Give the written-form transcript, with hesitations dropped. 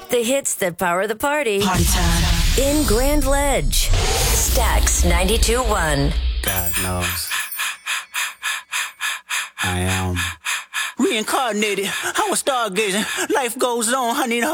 The hits that power the party. Party time. In Grand Ledge. Stax 92.1. God knows. I am reincarnated. I was stargazing. Life goes on. I need a